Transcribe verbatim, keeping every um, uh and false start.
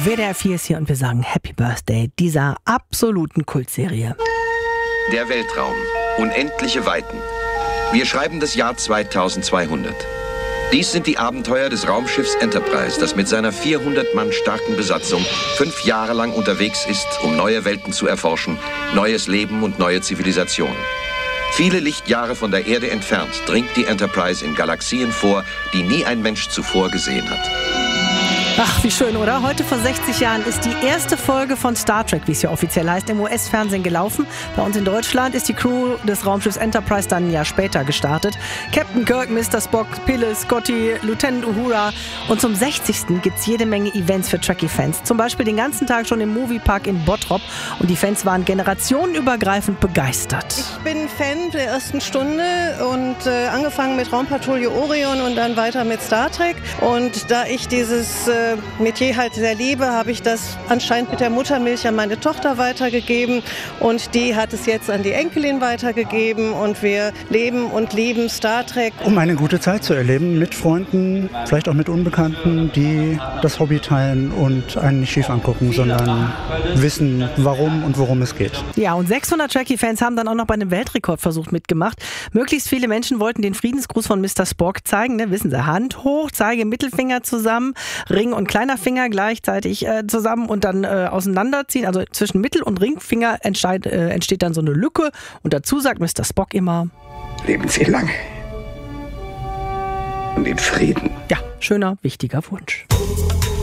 W D R vier ist hier und wir sagen Happy Birthday dieser absoluten Kultserie. Der Weltraum. Unendliche Weiten. Wir schreiben das Jahr zweitausendzweihundert. Dies sind die Abenteuer des Raumschiffs Enterprise, das mit seiner vierhundert Mann starken Besatzung fünf Jahre lang unterwegs ist, um neue Welten zu erforschen, neues Leben und neue Zivilisationen. Viele Lichtjahre von der Erde entfernt dringt die Enterprise in Galaxien vor, die nie ein Mensch zuvor gesehen hat. Ach, wie schön, oder? Heute vor sechzig Jahren ist die erste Folge von Star Trek, wie es ja offiziell heißt, im U S-Fernsehen gelaufen. Bei uns in Deutschland ist die Crew des Raumschiffs Enterprise dann ein Jahr später gestartet. Captain Kirk, Mister Spock, Pille, Scotty, Lieutenant Uhura. Und zum sechzigsten gibt es jede Menge Events für Trekkie-Fans. Zum Beispiel den ganzen Tag schon im Moviepark in Bottrop. Und die Fans waren generationenübergreifend begeistert. Ich bin Fan der ersten Stunde und äh, angefangen mit Raumpatrouille Orion und dann weiter mit Star Trek. Und da ich dieses äh, Metier halt sehr liebe, habe ich das anscheinend mit der Muttermilch an meine Tochter weitergegeben und die hat es jetzt an die Enkelin weitergegeben und wir leben und lieben Star Trek. Um eine gute Zeit zu erleben mit Freunden, vielleicht auch mit Unbekannten, die das Hobby teilen und einen nicht schief angucken, sondern wissen, warum und worum es geht. Ja, und sechshundert Trekkie-Fans haben dann auch noch bei einem Weltrekordversuch mitgemacht. Möglichst viele Menschen wollten den Friedensgruß von Mister Spock zeigen, ne? Wissen Sie, Hand hoch, Zeige, Mittelfinger zusammen, Ring und kleiner Finger gleichzeitig äh, zusammen und dann äh, auseinanderziehen. Also zwischen Mittel- und Ringfinger entsteht, äh, entsteht dann so eine Lücke. Und dazu sagt Mister Spock immer: Leben Sie lange und in Frieden. Ja, schöner, wichtiger Wunsch.